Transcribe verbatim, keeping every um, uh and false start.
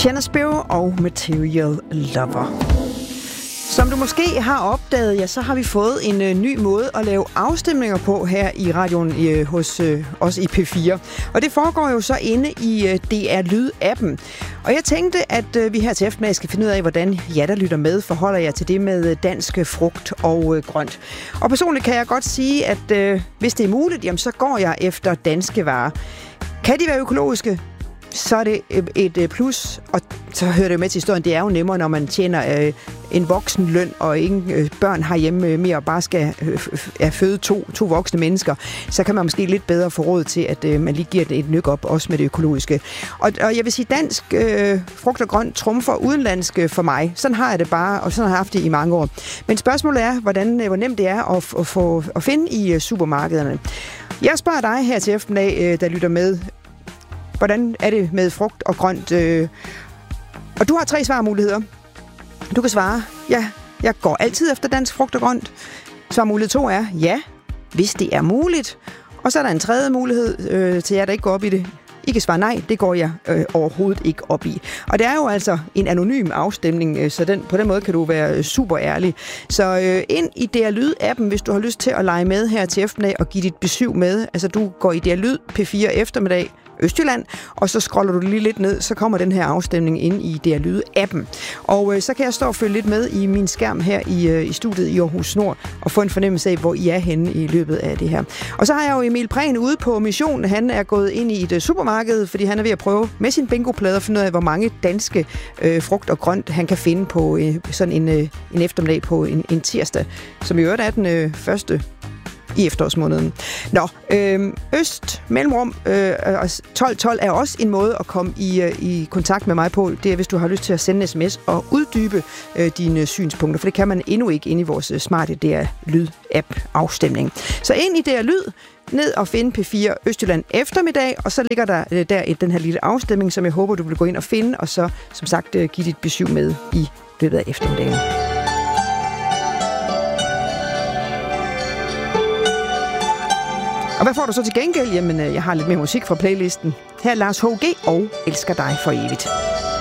Shanna Spiro og Material Lover. Som du måske har opdaget, ja, så har vi fået en ø, ny måde at lave afstemninger på her i radioen ø, hos ø, os i P fire. Og det foregår jo så inde i ø, D R Lyd-appen. Og jeg tænkte, at ø, vi her til eftermiddag skal finde ud af, hvordan jer, der lytter med, forholder jer til det med dansk frugt og ø, grønt. Og personligt kan jeg godt sige, at ø, hvis det er muligt, jamen, så går jeg efter danske varer. Kan de være økologiske? Så er det et plus, og så hører det jo med til historien, det er jo nemmere, når man tjener øh, en voksen løn, og ingen øh, børn har hjemme mere, og bare skal øh, føde to, to voksne mennesker, så kan man måske lidt bedre få råd til, at øh, man lige giver det et nyk op, også med det økologiske. Og, og jeg vil sige, dansk øh, frugt og grønt trumfer udenlandsk for mig. Sådan har jeg det bare, og sådan har jeg haft det i mange år. Men spørgsmålet er, hvordan, hvor nemt det er at, at, få, at finde i supermarkederne. Jeg spørger dig her til eftermiddag, øh, der lytter med. Hvordan er det med frugt og grønt? Øh? Og du har tre svarmuligheder. Du kan svare, ja, jeg går altid efter dansk frugt og grønt. Svarmulighed to er, ja, hvis det er muligt. Og så er der en tredje mulighed øh, til jer, der ikke går op i det. I kan svare nej, det går jeg øh, overhovedet ikke op i. Og det er jo altså en anonym afstemning, øh, så den, på den måde kan du være super ærlig. Så øh, ind i D R Lyd-appen, hvis du har lyst til at lege med her til eftermiddag og give dit besøg med. Altså du går i D R Lyd P fire eftermiddag, Østjylland, og så scroller du lige lidt ned, så kommer den her afstemning ind i D R Lyd-appen. Og øh, så kan jeg stå og følge lidt med i min skærm her i, øh, i studiet i Aarhus Nord, og få en fornemmelse af, hvor I er henne i løbet af det her. Og så har jeg jo Emil Prehn ude på mission. Han er gået ind i et uh, supermarked, fordi han er ved at prøve med sin bingoplade at finde ud af, hvor mange danske øh, frugt og grønt han kan finde på øh, sådan en, øh, en eftermiddag på en, en tirsdag, som i øvrigt er den øh, første i efterårsmåneden. Nå, øh, Øst Mellemrum øh, tolv tolv er også en måde at komme i, øh, i kontakt med mig på. Det er, hvis du har lyst til at sende en sms og uddybe øh, dine synspunkter, for det kan man endnu ikke inde i vores smarte D R Lyd-app-afstemning. Så ind i D R Lyd, ned og finde P fire Østjylland eftermiddag, og så ligger der øh, der den her lille afstemning, som jeg håber, du vil gå ind og finde, og så som sagt øh, give dit besøg med i løbet af eftermiddagen. Og hvad får du så til gengæld? Jamen, jeg har lidt mere musik fra playlisten. Her er Lars H G og Elsker dig for evigt.